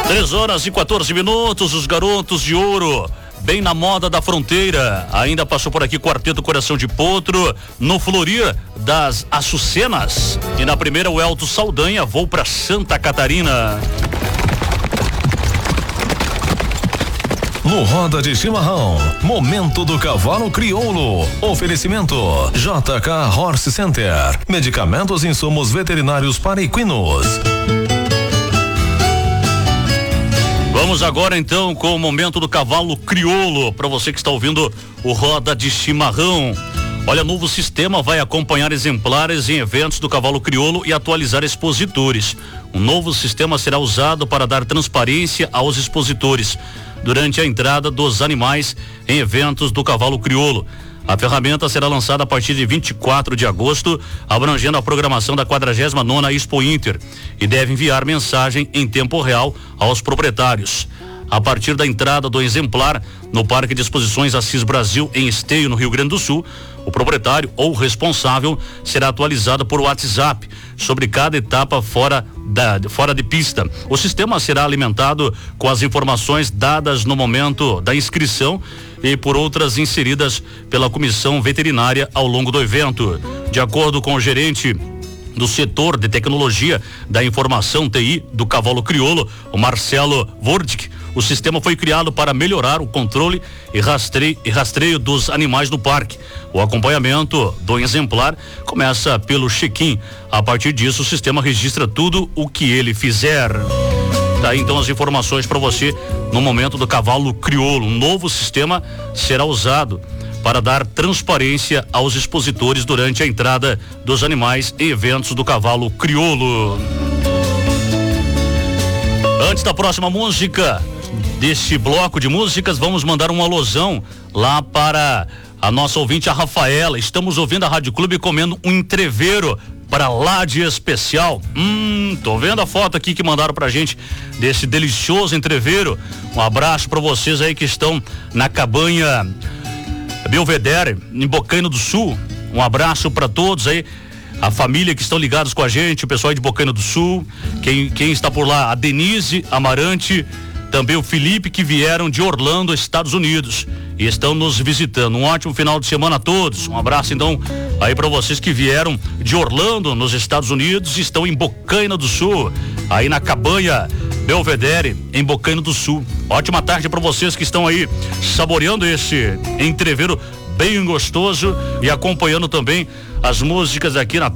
3h14, os garotos de ouro, bem na moda da fronteira. Ainda passou por aqui Quarteto Coração de Potro, no Florir das Açucenas. E na primeira, o Elton Saldanha, vou pra Santa Catarina. No Roda de Chimarrão, momento do cavalo crioulo. Oferecimento JK Horse Center, medicamentos e insumos veterinários para equinos. Vamos agora então com o momento do cavalo crioulo, para você que está ouvindo o Roda de Chimarrão. Olha, novo sistema vai acompanhar exemplares em eventos do cavalo crioulo e atualizar expositores. Um novo sistema será usado para dar transparência aos expositores durante a entrada dos animais em eventos do cavalo crioulo. A ferramenta será lançada a partir de 24 de agosto, abrangendo a programação da 49ª Expo Inter, e deve enviar mensagem em tempo real aos proprietários. A partir da entrada do exemplar no Parque de Exposições Assis Brasil, em Esteio, no Rio Grande do Sul, o proprietário ou responsável será atualizado por WhatsApp sobre cada etapa fora de pista. O sistema será alimentado com as informações dadas no momento da inscrição e por outras inseridas pela comissão veterinária ao longo do evento. De acordo com o gerente do setor de tecnologia da informação TI do cavalo crioulo, o Marcelo Vordic, o sistema foi criado para melhorar o controle e rastreio dos animais no parque. O acompanhamento do exemplar começa pelo check-in. A partir disso, o sistema registra tudo o que ele fizer. Daí então as informações para você no momento do cavalo crioulo. Um novo sistema será usado para dar transparência aos expositores durante a entrada dos animais em eventos do cavalo crioulo. Antes da próxima música deste bloco de músicas, vamos mandar um alusão lá para a nossa ouvinte, a Rafaela. Estamos ouvindo a Rádio Clube comendo um entreveiro para lá de especial. Tô vendo a foto aqui que mandaram pra gente desse delicioso entreveiro. Um abraço para vocês aí que estão na cabanha Belvedere, em Bocaina do Sul. Um abraço para todos aí, a família que estão ligados com a gente, o pessoal de Bocaina do Sul, quem está por lá, a Denise Amarante, também o Felipe, que vieram de Orlando, Estados Unidos, e estão nos visitando. Um ótimo final de semana a todos. Um abraço então aí para vocês que vieram de Orlando, nos Estados Unidos, e estão em Bocaina do Sul, aí na cabanha Belvedere, em Bocaina do Sul. Ótima tarde para vocês que estão aí saboreando esse entreveiro bem gostoso e acompanhando também as músicas aqui na